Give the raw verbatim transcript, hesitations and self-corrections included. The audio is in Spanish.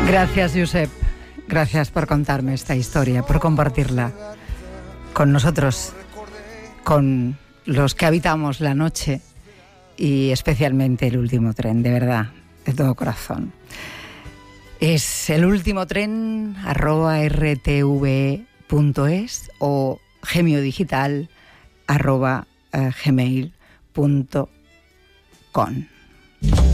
Gracias, Josep. Gracias por contarme esta historia, por compartirla con nosotros, con los que habitamos la noche y especialmente el último tren, de verdad, de todo corazón. Es el último tren arroba r t v punto es o gemiodigital arroba gmail punto com.